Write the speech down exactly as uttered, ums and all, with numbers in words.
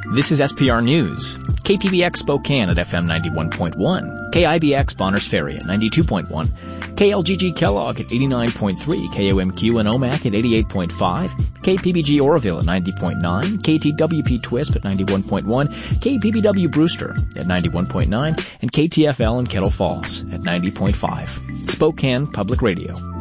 This is S P R News. K P B X Spokane at F M ninety-one point one. K I B X Bonners Ferry at ninety-two point one. K L G G Kellogg at eighty-nine point three. K O M Q in Omak at eighty-eight point five. K P B G Oroville at ninety point nine. K T W P Twisp at ninety-one point one. K P B W Brewster at ninety-one point nine. And K T F L in Kettle Falls at ninety point five. Spokane Public Radio.